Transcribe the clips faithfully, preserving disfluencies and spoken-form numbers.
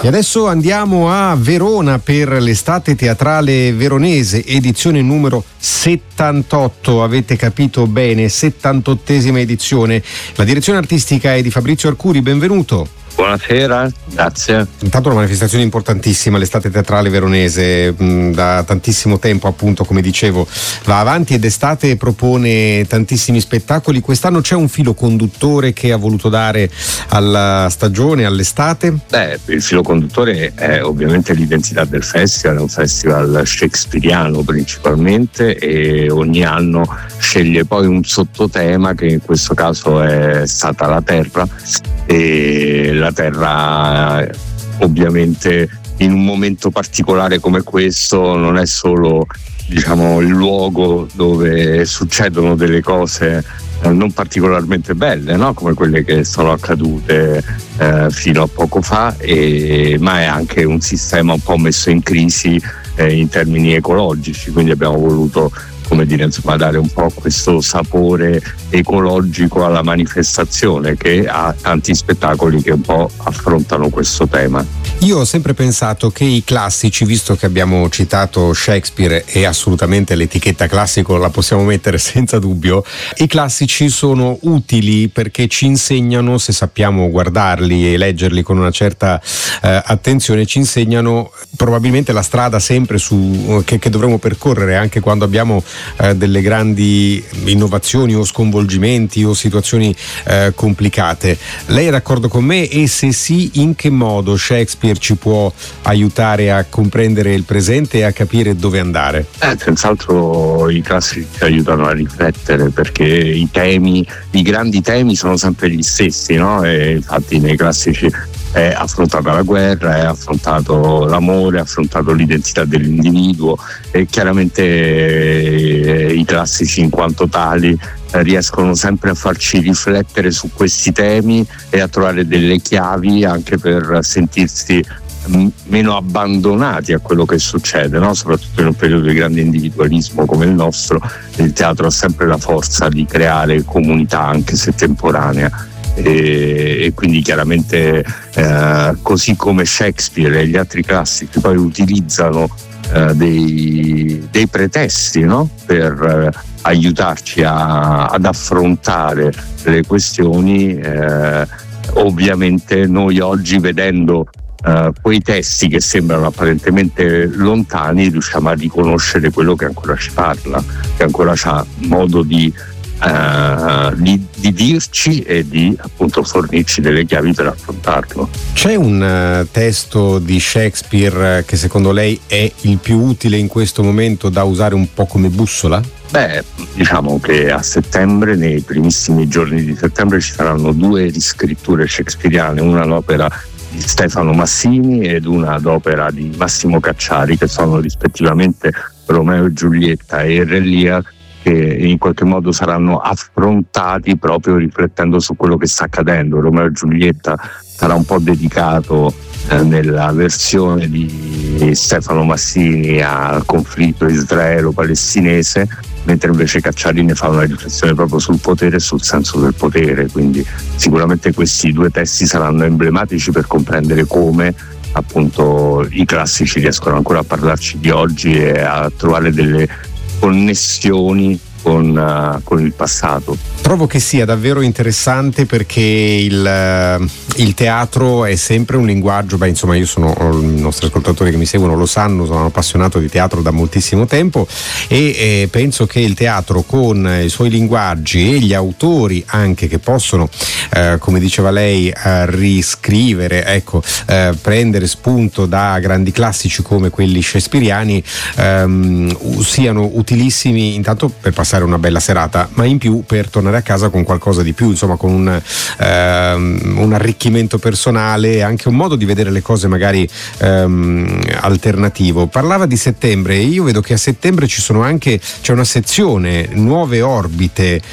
E adesso andiamo a Verona per l'estate teatrale veronese, edizione numero settantotto, avete capito bene, settantottesima edizione. La direzione artistica è di Fabrizio Arcuri, benvenuto. Buonasera, grazie. Intanto una manifestazione importantissima, l'estate teatrale veronese, mh, da tantissimo tempo appunto, come dicevo, va avanti ed estate propone tantissimi spettacoli. Quest'anno c'è un filo conduttore che ha voluto dare alla stagione, all'estate? Beh, il filo conduttore è ovviamente l'identità del festival, è un festival shakespeariano principalmente e ogni anno sceglie poi un sottotema che in questo caso è stata la terra, e la terra ovviamente in un momento particolare come questo non è solo, diciamo, il luogo dove succedono delle cose eh, non particolarmente belle, no? Come quelle che sono accadute eh, fino a poco fa, e, ma è anche un sistema un po' messo in crisi eh, in termini ecologici, quindi abbiamo voluto, come dire, insomma, dare un po' questo sapore ecologico alla manifestazione, che ha tanti spettacoli che un po' affrontano questo tema. Io ho sempre pensato che i classici, visto che abbiamo citato Shakespeare e assolutamente l'etichetta classico la possiamo mettere senza dubbio, i classici sono utili perché ci insegnano, se sappiamo guardarli e leggerli con una certa eh, attenzione, ci insegnano probabilmente la strada sempre su, che, che dovremo percorrere anche quando abbiamo eh, delle grandi innovazioni o sconvolgimenti o situazioni eh, complicate. Lei è d'accordo con me? E se sì, in che modo Shakespeare ci può aiutare a comprendere il presente e a capire dove andare? Eh, senz'altro i classici ci aiutano a riflettere, perché i temi, i grandi temi sono sempre gli stessi, no? E infatti nei classici è affrontata la guerra, è affrontato l'amore, è affrontato l'identità dell'individuo, e chiaramente eh, i classici in quanto tali eh, riescono sempre a farci riflettere su questi temi e a trovare delle chiavi anche per sentirsi m- meno abbandonati a quello che succede, no? Soprattutto in un periodo di grande individualismo come il nostro, il teatro ha sempre la forza di creare comunità anche se temporanea. E, e quindi chiaramente eh, così come Shakespeare e gli altri classici poi utilizzano eh, dei, dei pretesti, no? per eh, aiutarci a, ad affrontare le questioni, eh, ovviamente noi oggi, vedendo Uh, quei testi che sembrano apparentemente lontani, riusciamo a riconoscere quello che ancora ci parla, che ancora ha modo di, uh, di, di dirci e di appunto fornirci delle chiavi per affrontarlo. C'è un uh, testo di Shakespeare uh, che secondo lei è il più utile in questo momento da usare un po' come bussola? Beh, diciamo che a settembre, nei primissimi giorni di settembre, ci saranno due riscritture shakespeariane, una l'opera di Stefano Massini ed una d'opera di Massimo Cacciari, che sono rispettivamente Romeo e Giulietta e Re Lear, che in qualche modo saranno affrontati proprio riflettendo su quello che sta accadendo. Romeo e Giulietta sarà un po' dedicato eh, nella versione di Stefano Massini al conflitto israelo-palestinese, mentre invece Cacciari ne fa una riflessione proprio sul potere e sul senso del potere. Quindi sicuramente questi due testi saranno emblematici per comprendere come appunto i classici riescono ancora a parlarci di oggi e a trovare delle connessioni con, uh, con il passato. Trovo che sia davvero interessante perché il, il teatro è sempre un linguaggio, beh insomma io sono, i nostri ascoltatori che mi seguono lo sanno, sono appassionato di teatro da moltissimo tempo e eh, penso che il teatro con i suoi linguaggi e gli autori anche che possono, eh, come diceva lei, eh, riscrivere, ecco, eh, prendere spunto da grandi classici come quelli shakespeariani, ehm, siano utilissimi intanto per passare una bella serata, ma in più per tornare a casa con qualcosa di più, insomma con un, ehm, un arricchimento personale e anche un modo di vedere le cose magari ehm, alternativo. Parlava di settembre e io vedo che a settembre ci sono anche, c'è una sezione Nuove Orbite,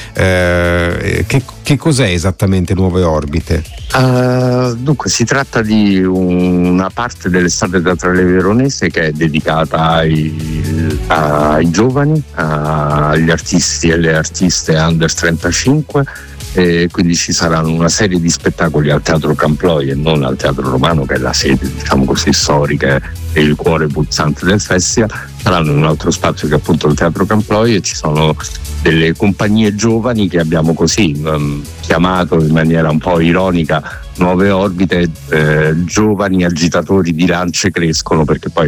eh, che, che cos'è esattamente Nuove Orbite? Uh, dunque si tratta di una parte dell'estate teatrale veronese che è dedicata ai, ai giovani, agli artisti e alle artiste under trentacinque, e quindi ci saranno una serie di spettacoli al Teatro Camploi e non al Teatro Romano, che è la sede, diciamo così, storica e il cuore pulsante del festival. Saranno in un altro spazio che è appunto il Teatro Camploi, e ci sono delle compagnie giovani che abbiamo così um, chiamato in maniera un po' ironica Nuove Orbite, eh, giovani agitatori di lance crescono, perché poi